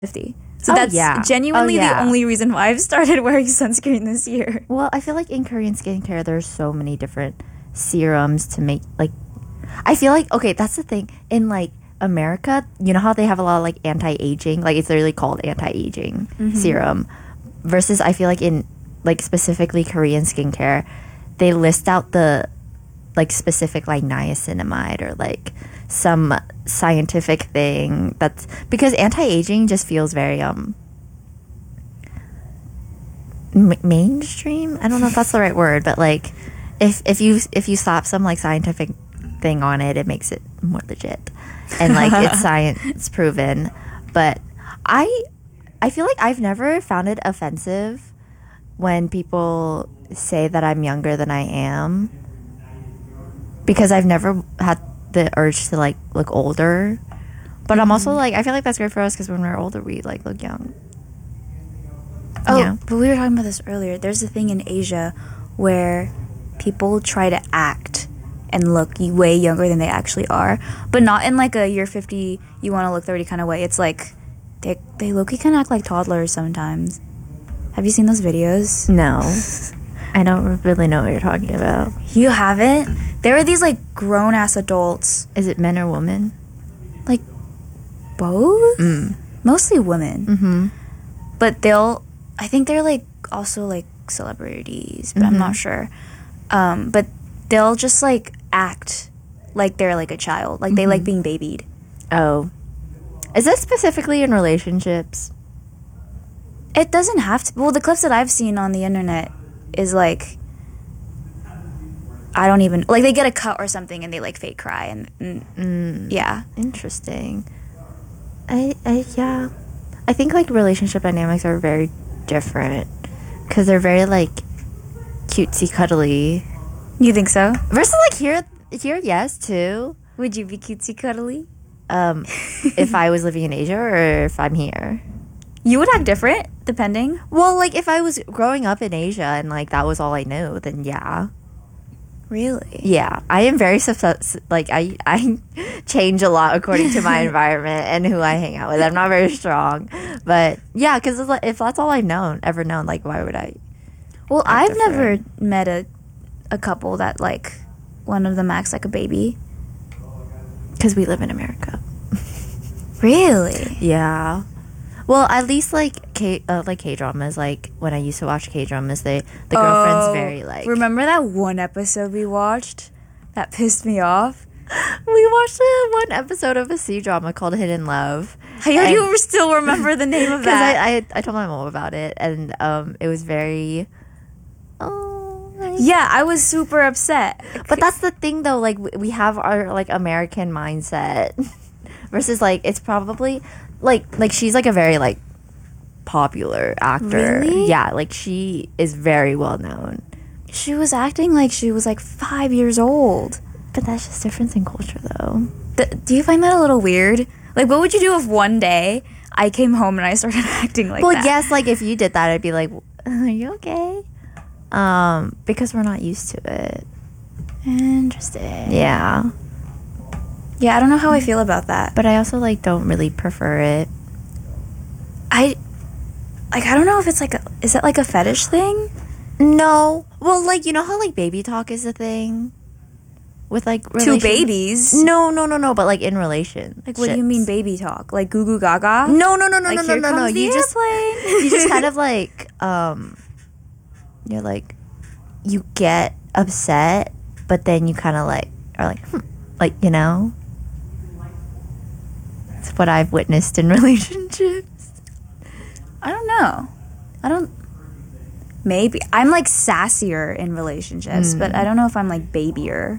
50. So that's genuinely the only reason why I've started wearing sunscreen this year. Well, I feel like in Korean skincare, there's so many different serums to make, like, I feel like, okay, that's the thing. In, like, America, you know how they have a lot of, like, anti-aging? Like, it's literally called anti-aging serum. Versus, I feel like in, like, specifically Korean skincare, they list out the, like, specific, like, niacinamide or, like, some scientific thing that's... Because anti-aging just feels very, mainstream? I don't know if that's the right word, but, like, if you slap some, like, scientific thing on it, it makes it more legit. And, like, it's science proven. But I feel like I've never found it offensive when people say that I'm younger than I am, because I've never had the urge to, like, look older. But I'm also, like, I feel like that's great for us because when we're older, we, like, look young. Oh, yeah. But we were talking about this earlier. There's a thing in Asia where people try to act and look way younger than they actually are, but not in, like, a you're 50, you want to look 30 kind of way. It's like they low-key kind of act like toddlers sometimes. Have you seen those videos? No. I don't really know what you're talking about. You haven't? There are these, like, grown-ass adults. Is it men or women? Like, both? Mostly women. Mm-hmm. But I think they're, like, also, like, celebrities, but I'm not sure. But they'll just, like, act like they're, like, a child. Like, they like being babied. Oh. Is this specifically in relationships? It doesn't have to. Well, the clips that I've seen on the internet is, like, I don't even... Like, they get a cut or something and they, like, fake cry. And yeah. Interesting. Yeah. I think, like, relationship dynamics are very different. Because they're very, like, cutesy, cuddly. You think so? Versus, like, here, yes, too. Would you be cutesy, cuddly? If I was living in Asia or if I'm here. You would act different, depending. Well, like, if I was growing up in Asia and, like, that was all I knew, then yeah. Really? Yeah. I am very, like, I change a lot according to my environment and who I hang out with. I'm not very strong. But, yeah, because if that's all I've ever known, like, why would I? Well, I've never met a couple that, like, one of them acts like a baby. Because we live in America. Really? Yeah. Well, at least, like, K-dramas, like, when I used to watch K-dramas, the girlfriend's very, like... Remember that one episode we watched that pissed me off? We watched one episode of a C-drama called Hidden Love. How do you still remember the name of that? I told my mom about it, and it was very... Yeah, I was super upset. But that's the thing, though, like, we have our, like, American mindset versus, like, it's probably... Like she's, like, a very, like, popular actor. Really? Yeah, like, she is very well known. She was acting like she was, like, 5 years old. But that's just difference in culture, though. Do you find that a little weird? Like, what would you do if one day I came home and I started acting like that? Well, yes, like, if you did that, I'd be like, are you okay? Because we're not used to it. Interesting. Yeah. Yeah, I don't know how I feel about that. But I also, like, don't really prefer it. I don't know if it's, like, is it, like, a fetish thing? No. Well, like, you know how, like, baby talk is a thing? With, like, two babies? No, but, like, in relation. Like, what do you mean baby talk? Like, goo goo gaga? No. Like, here comes the airplane. You just kind of, like, you're, like, you get upset, but then you kind of, like, are like, like, you know? It's what I've witnessed in relationships. I don't know. Maybe. I'm, like, sassier in relationships, but I don't know if I'm, like, babyier.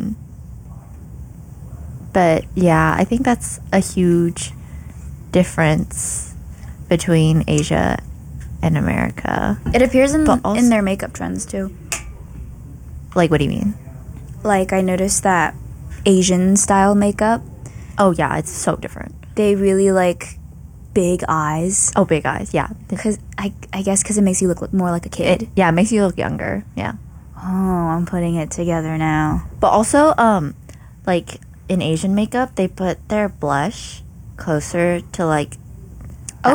But, yeah, I think that's a huge difference between Asia and America. It appears in their makeup trends, too. Like, what do you mean? Like, I noticed that Asian-style makeup... Oh, yeah, it's so different. They really, like, big eyes. Oh, big eyes, yeah. Because I guess because it makes you look more like a kid. It makes you look younger, yeah. Oh, I'm putting it together now. But also, like, in Asian makeup, they put their blush closer to, like,